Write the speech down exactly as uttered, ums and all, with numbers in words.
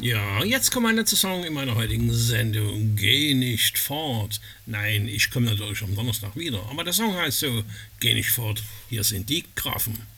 Ja, jetzt kommt mein letzter Song in meiner heutigen Sendung. Geh nicht fort. Nein, ich komme natürlich am Donnerstag wieder. Aber der Song heißt so: Geh nicht fort. Hier sind die Grafen.